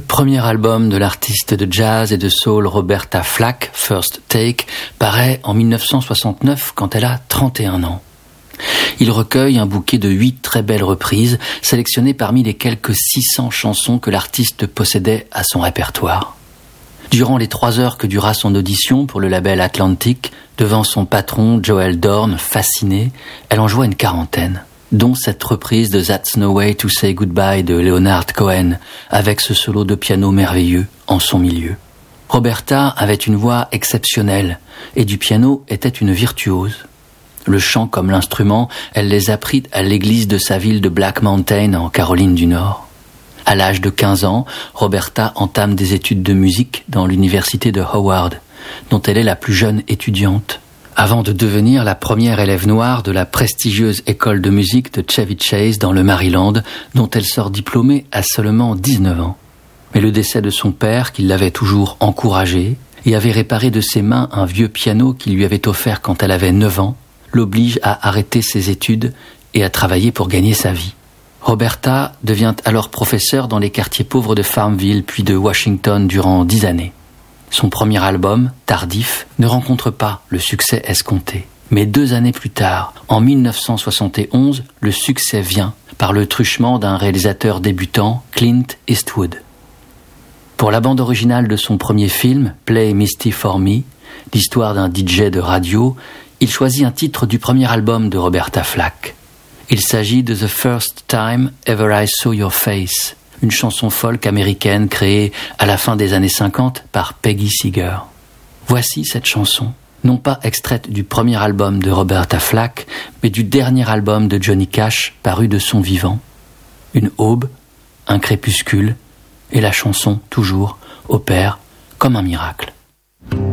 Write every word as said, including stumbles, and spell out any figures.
premier album de l'artiste de jazz et de soul Roberta Flack, First Take, paraît en dix-neuf cent soixante-neuf quand elle a trente et un ans. Il recueille un bouquet de huit très belles reprises, sélectionnées parmi les quelques six cents chansons que l'artiste possédait à son répertoire. Durant les trois heures que dura son audition pour le label Atlantic, devant son patron Joel Dorn, fasciné, elle en joua une quarantaine, dont cette reprise de That's No Way to Say Goodbye de Leonard Cohen, avec ce solo de piano merveilleux en son milieu. Roberta avait une voix exceptionnelle, et du piano était une virtuose. Le chant comme l'instrument, elle les apprit à l'église de sa ville de Black Mountain en Caroline du Nord. À l'âge de quinze ans, Roberta entame des études de musique dans l'université de Howard, dont elle est la plus jeune étudiante, avant de devenir la première élève noire de la prestigieuse école de musique de Chevy Chase dans le Maryland, dont elle sort diplômée à seulement dix-neuf ans. Mais le décès de son père, qui l'avait toujours encouragée et avait réparé de ses mains un vieux piano qu'il lui avait offert quand elle avait neuf ans, l'oblige à arrêter ses études et à travailler pour gagner sa vie. Roberta devient alors professeure dans les quartiers pauvres de Farmville puis de Washington durant dix années. Son premier album, Tardif, ne rencontre pas le succès escompté. Mais deux années plus tard, en dix-neuf cent soixante et onze, le succès vient par le truchement d'un réalisateur débutant, Clint Eastwood. Pour la bande originale de son premier film, Play Misty for Me, l'histoire d'un D J de radio, il choisit un titre du premier album de Roberta Flack. Il s'agit de The First Time Ever I Saw Your Face, une chanson folk américaine créée à la fin des années cinquante par Peggy Seeger. Voici cette chanson, non pas extraite du premier album de Roberta Flack, mais du dernier album de Johnny Cash paru de son vivant. Une aube, un crépuscule, et la chanson, toujours, opère comme un miracle.